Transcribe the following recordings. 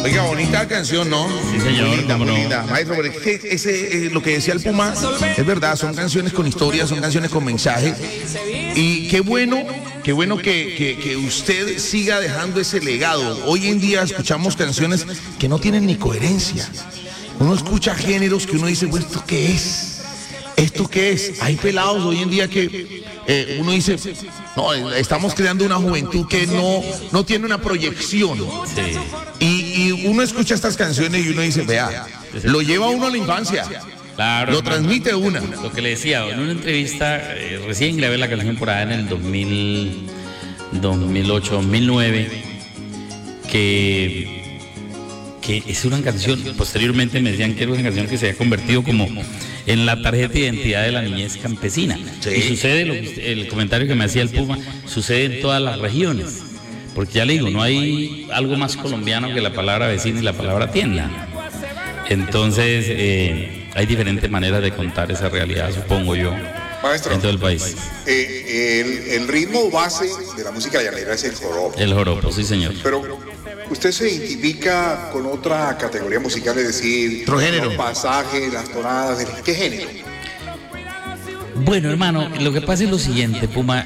Oiga, bonita canción, ¿no? Sí, señor. Muy linda, ¿Cómo muy no? linda. Maestro, pero es que lo que decía el Puma es verdad, son canciones con historia, son canciones con mensaje. Y qué bueno que usted siga dejando ese legado. Hoy en día escuchamos canciones que no tienen ni coherencia. Uno escucha géneros que uno dice, bueno, ¿esto qué es? ¿Esto qué es? Hay pelados hoy en día que uno dice, no, estamos creando una juventud que no tiene una proyección. Sí. Y uno escucha estas canciones y uno dice, vea, lo lleva uno a la infancia. Claro, Lo hermano. transmite una. Lo que le decía, en una entrevista, recién grabé la canción por allá en el 2008, 2009, que es una canción, posteriormente me decían que era una canción que se había convertido como en la tarjeta de identidad de la niñez campesina. Sí. Y sucede, el comentario que me hacía el Puma, sucede en todas las regiones. Porque ya le digo, no hay algo más colombiano que la palabra vecina y la palabra tienda. Entonces, hay diferentes maneras de contar esa realidad, supongo yo, Maestro, en todo el país. el ritmo base de la música llanera es el joropo. El joropo, sí señor. Pero usted se identifica con otra categoría musical, es decir, Otro género. los pasajes, las tonadas, ¿qué género? Bueno, hermano, lo que pasa es lo siguiente, Puma.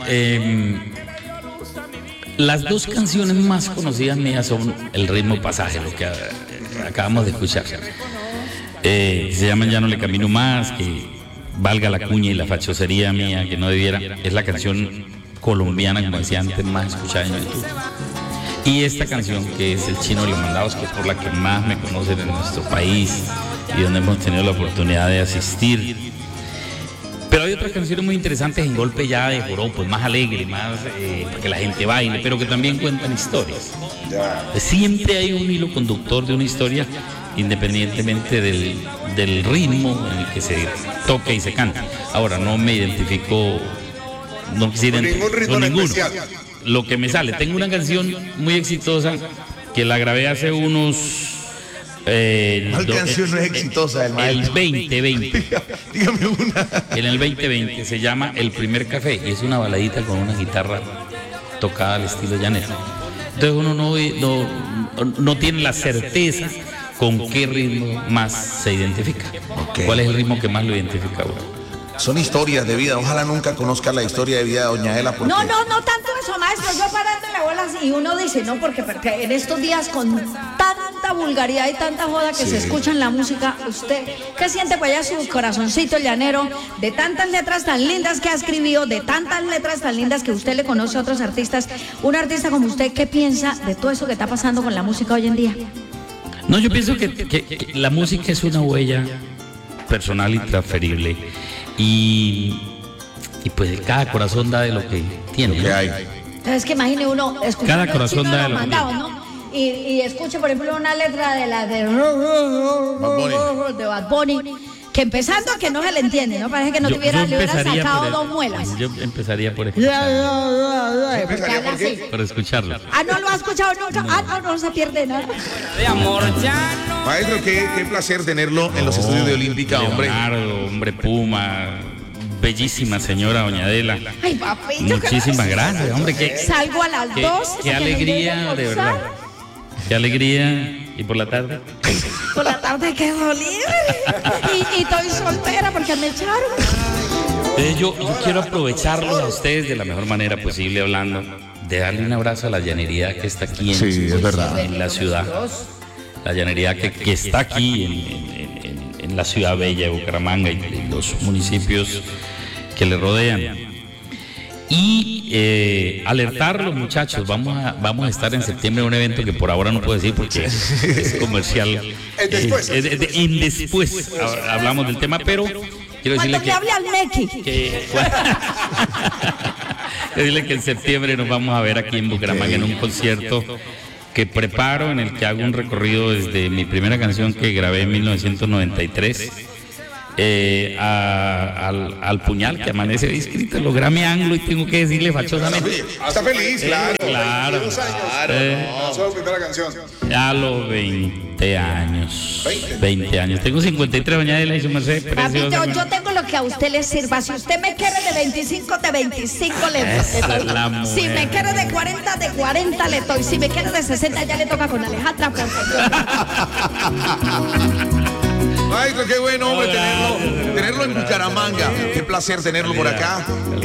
Las dos canciones más conocidas mías son el ritmo pasaje, lo que acabamos de escuchar. Se llaman Ya no le camino más, que valga la cuña y la fachosería mía, que no debiera. Es la canción colombiana, como decía antes, más escuchada en YouTube. Y esta canción, que es El Chino de los Mandados, que es por la que más me conocen en nuestro país y donde hemos tenido la oportunidad de asistir. Pero hay otras canciones muy interesantes en golpe ya de joropo, más alegre, más para que la gente baile, pero que también cuentan historias. Siempre hay un hilo conductor de una historia, independientemente del ritmo en el que se toca y se canta. Ahora, no me identifico, no quisiera Con ningún ritmo con en ninguno. especial. Lo que me sale. Tengo una canción muy exitosa que la grabé hace unos... ¿Cuál canción no es exitosa del maestro? El 2020. Dígame una. En el 2020 se llama El Primer Café y es una baladita con una guitarra tocada al estilo llanero. Entonces uno no tiene la certeza con qué ritmo más se identifica. Ok. ¿Cuál es el ritmo que más lo identifica a uno? Son historias de vida. Ojalá nunca conozca la historia de vida de Doña Ela. Porque... No tanto eso, maestro. Yo parándole bolas y uno dice, no, porque en estos días con tanta vulgaridad y tanta joda que se escucha en la música, ¿usted qué siente para allá su corazoncito llanero? De tantas letras tan lindas que ha escribido, de tantas letras tan lindas que usted le conoce a otros artistas, un artista como usted, ¿qué piensa de todo eso que está pasando con la música hoy en día? No, yo pienso que la música es una huella personal y transferible. Y pues cada corazón da de lo que tiene. Lo que hay. Entonces, que imagine uno escuchando Cada corazón El Chino da de de los lo que Mandados, ¿no? Y escuche, por ejemplo, una letra de la de Bad Bunny, que empezando a que no se le entiende, ¿no? Parece que no le hubiera empezaría sacado por dos muelas. Yo empezaría por escucharlo. Porque habla así. Por escucharlo. Ah, ¿no lo ha escuchado nunca? No se pierde nada. Maestro, qué placer tenerlo en los estudios de Olímpica, hombre. Leonardo, hombre Puma, bellísima señora Doña Adela. Ay, papito. Muchísimas gracias, hombre. Salgo a las 2. Qué alegría, de verdad. Qué alegría. ¿Y por la tarde? Por la tarde quedo libre. Y estoy soltera porque me echaron. Yo quiero aprovecharlos a ustedes de la mejor manera posible, hablando de darle un abrazo a la llanería que está aquí Es verdad. en la ciudad. La llanería que está aquí en la ciudad bella de Bucaramanga y los municipios que le rodean. Y alertar a los muchachos, vamos a estar en septiembre en un evento que por ahora no puedo decir porque es comercial. Después. Después hablamos del tema, pero quiero decirle Cuando le hable al Mequi. Decirle que en septiembre nos vamos a ver aquí en Bucaramanga en un concierto que preparo, en el que hago un recorrido desde mi primera canción que grabé en 1993 al puñal que amanece escrito, lo Grammy Anglo, y tengo que decirle fachosamente. Está feliz, claro. Claro. 22 años. Claro. Solo primera canción. A los 20 años. 20 años. Tengo 53, doña Adela y su merced Papito, preciosa. yo tengo lo que a usted le sirva. Si usted me quiere de 25, de 25 le doy. Esa es la mujer. Si me quiere de 40, de 40 le doy. Si me quiere de 60, ya le toca con Alejandra. Maestro, qué bueno, hombre, tenerlo en Bucaramanga. Qué placer tenerlo por acá.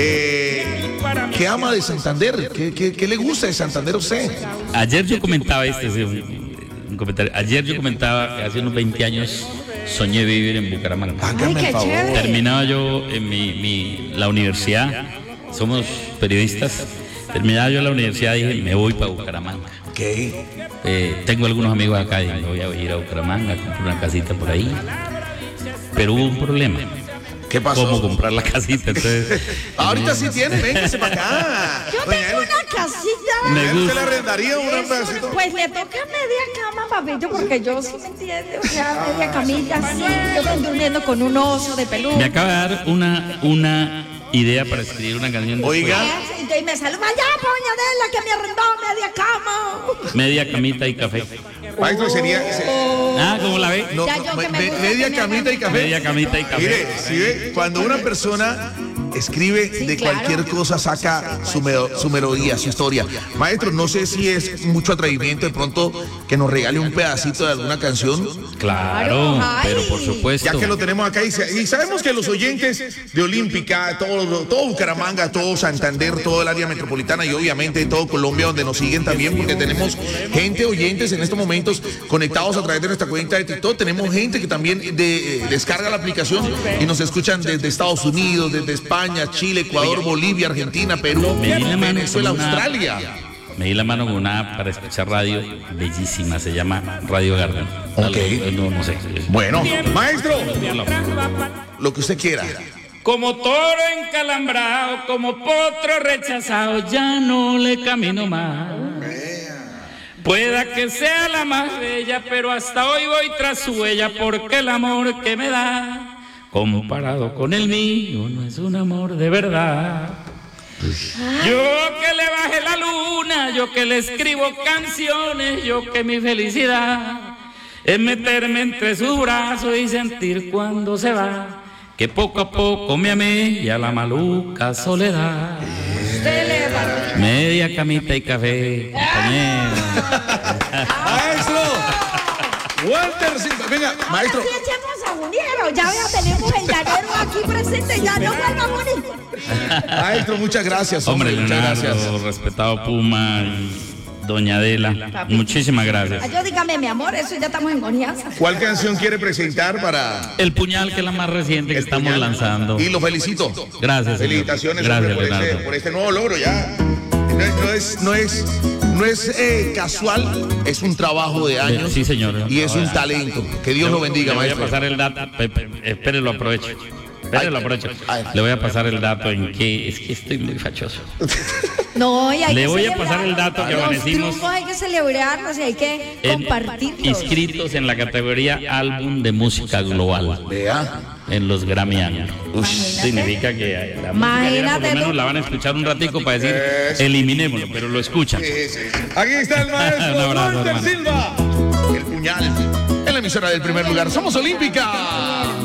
¿Qué ama de Santander? ¿Qué le gusta de Santander a usted? Ayer yo comentaba un comentario. Ayer yo comentaba que hace unos 20 años soñé vivir en Bucaramanga. Ay, qué chévere. Terminaba yo en la universidad, somos periodistas. Terminaba yo la universidad y dije, me voy para Bucaramanga. ¿Qué? Tengo algunos amigos acá y me voy a ir a Bucaramanga, comprar una casita por ahí. Pero hubo un problema. ¿Qué pasó? ¿Cómo comprar la casita? Entonces, ahorita sí tiene, véngase para acá. Yo tengo una casita. me ¿Usted gusta. le arrendaría un pedacito? Pues le toca media cama, papito, porque yo sí me entiende, o sea, media camilla, sí. Yo estoy durmiendo con un oso de peluche. Me acaba de dar una idea para escribir una canción. Oiga. Y me saluda, ya, Poñadela, que me arrendó media cama. Media camita y café. Maestro, sería... ¿Cómo la ve? No, Ya yo que me gusta media que me camita y café. Media camita y café. Mire, si ve, cuando una persona escribe de claro. cualquier cosa, saca su melodía, su historia. Maestro, no sé si es mucho atrevimiento de pronto que nos regale un pedacito de alguna canción. Claro, Ay. pero por supuesto. Ya que lo tenemos acá y sabemos que los oyentes de Olímpica, todo Bucaramanga, todo Santander, todo el área metropolitana y obviamente todo Colombia donde nos siguen también, porque tenemos gente, oyentes en estos momentos conectados a través de nuestra cuenta de TikTok, tenemos gente que también descarga la aplicación y nos escuchan desde Estados Unidos, desde España, Chile, Ecuador, Bolivia, Argentina, Perú, Me di la mano Venezuela, con una- Australia. Me di la mano con una app para escuchar radio bellísima, se llama Radio Garden. Ok. No sé. Bueno, maestro, lo que usted quiera. Como toro encalambrado, como potro rechazado, ya no le camino más. Pueda que sea la más bella, pero hasta hoy voy tras su huella, porque el amor que me da, comparado con el mío, no es un amor de verdad. Yo que le bajé la luna, yo que le escribo canciones, yo que mi felicidad es meterme entre sus brazos y sentir cuando se va, que poco a poco me amé y a la maluca soledad. Media camita y café, compañero. Maestro, Walter Silva, venga, maestro. Ahora sí echemos a Juniero, ya vea, tenemos el llanero aquí presente, ya no vuelva a morir. Maestro, muchas gracias, hombre, muchas Leonardo, gracias. respetado Puma y doña Adela, muchísimas gracias. Yo dígame, mi amor, eso ya estamos en confianza. ¿Cuál canción quiere presentar para El Puñal, que es la más reciente que El estamos Puñal? lanzando. Y lo felicito. Gracias, señor. Felicitaciones, Gracias, hombre, Leonardo. por este nuevo logro ya. No es casual, es un trabajo de años. Sí, señor. Y es un talento. Que Dios lo bendiga, Le voy a maestro. pasar el dato, espere, lo aprovecho. Espere, lo aprovecho. Ay. Le voy a pasar el dato en que es que estoy muy fachoso. No, y hay Le que voy a celebrar. pasar el dato que Los amanecimos triunfos hay que celebrarlos y hay que compartirlos. Inscritos en la categoría Álbum de Música Global Vea. en los Grammy Años. Significa que la música Imagínate por lo menos tú. la van a escuchar un ratico para decir eliminémoslo, pero lo escuchan. Aquí está el maestro Un abrazo, Walter hermano. Silva. El Puñal. En la emisora del primer lugar. Somos Olímpica.